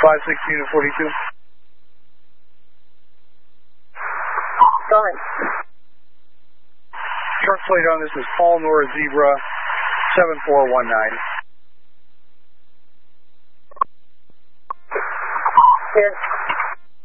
5-6 Unit 42. Going. Short plate on this is Paul Nora Zebra 7419. Good.